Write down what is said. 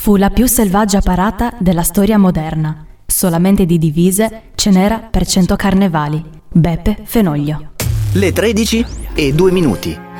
Fu la più selvaggia parata della storia moderna. Solamente di divise ce n'era per 100 carnevali. Beppe Fenoglio. Le 13:02.